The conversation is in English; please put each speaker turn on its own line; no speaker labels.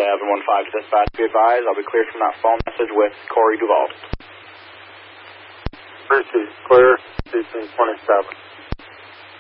715 to dispatch. Be advised, I'll be cleared from that phone message with Corey Duvall.
First is clear, 1827.